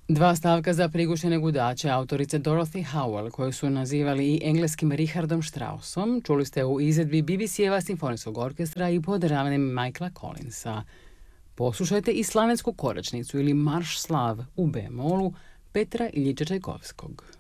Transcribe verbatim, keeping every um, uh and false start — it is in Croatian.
Dva stavka za prigušene gudače autorice Dorothy Howell, koju su nazivali i engleskim Richardom Straussom, čuli ste u izvedbi B B C-eva simfonijskog orkestra i pod ravnjem Michaela Collinsa. Poslušajte i slavensku koračnicu ili Marš slav u B-molu Petra Iljiča Čajkovskog.